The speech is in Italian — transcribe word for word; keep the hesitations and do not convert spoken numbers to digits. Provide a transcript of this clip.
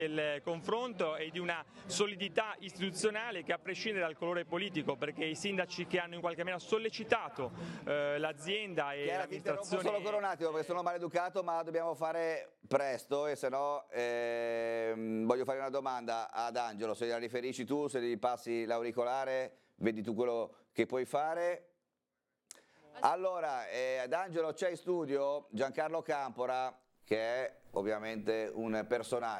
del confronto e di una solidità istituzionale che, a prescindere dal colore politico, perché i sindaci che hanno in qualche maniera sollecitato eh, l'azienda e l'amministrazione... Solo per un attimo perché sono maleducato, ma dobbiamo fare presto e se no ehm, voglio fare una domanda ad Angelo, se la riferisci tu, se gli passi l'auricolare, vedi tu quello che puoi fare. Allora, eh, ad Angelo c'è in studio Giancarlo Campora, che è ovviamente un personaggio.